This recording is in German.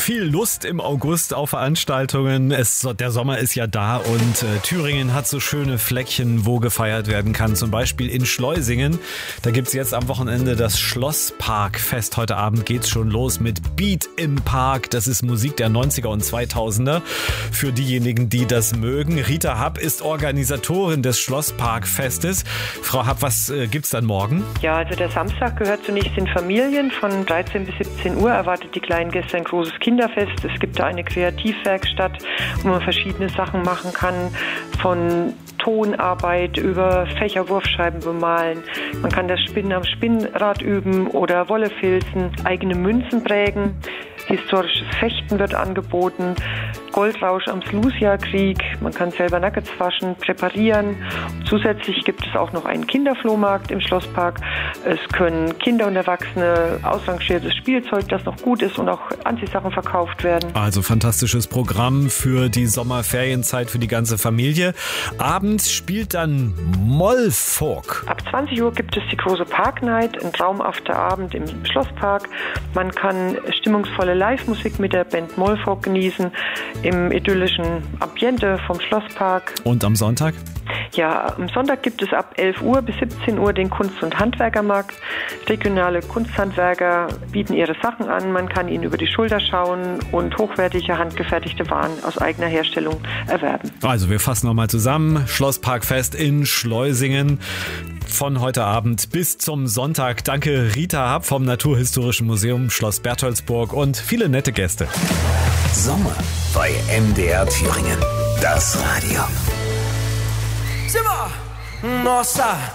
Viel Lust im August auf Veranstaltungen. Der Sommer ist ja da und Thüringen hat so schöne Fleckchen, wo gefeiert werden kann. Zum Beispiel in Schleusingen. Da gibt's jetzt am Wochenende das Schlossparkfest. Heute Abend geht's schon los mit Beat im Park. Das ist Musik der 90er und 2000er. Für diejenigen, die das mögen. Rita Happ ist Organisatorin des Schlossparkfestes. Frau Happ, was gibt's dann morgen? Ja, also der Samstag gehört zunächst den Familien. Von 13 bis 17 Uhr erwartet die kleinen Gäste ein großes Kinderfest. Es gibt da eine Kreativwerkstatt, wo man verschiedene Sachen machen kann, von Tonarbeit über Fächerwurfscheiben bemalen. Man kann das Spinnen am Spinnrad üben oder Wolle filzen, eigene Münzen prägen. Historisches Fechten wird angeboten, Goldrausch am Slusia-Krieg, man kann selber Nuggets waschen, präparieren. Zusätzlich gibt es auch noch einen Kinderflohmarkt im Schlosspark. Es können Kinder und Erwachsene ausrangiertes Spielzeug, das noch gut ist, und auch Anziehsachen verkauft werden. Also fantastisches Programm für die Sommerferienzeit für die ganze Familie. Abends spielt dann Mollfolk. Ab 20 Uhr gibt es die große Park Night, ein traumhafter Abend im Schlosspark. Man kann stimmungsvolle Live-Musik mit der Band Mollfolk genießen, im idyllischen Ambiente vom Schlosspark. Und am Sonntag? Ja, am Sonntag gibt es ab 11 Uhr bis 17 Uhr den Kunst- und Handwerkermarkt. Regionale Kunsthandwerker bieten ihre Sachen an, man kann ihnen über die Schulter schauen und hochwertige, handgefertigte Waren aus eigener Herstellung erwerben. Also wir fassen nochmal zusammen. Schlossparkfest in Schleusingen von heute Abend bis zum Sonntag. Danke Rita Happ vom Naturhistorischen Museum Schloss Bertholdsburg und viele nette Gäste. Sommer bei MDR Thüringen. Das Radio. Nossa!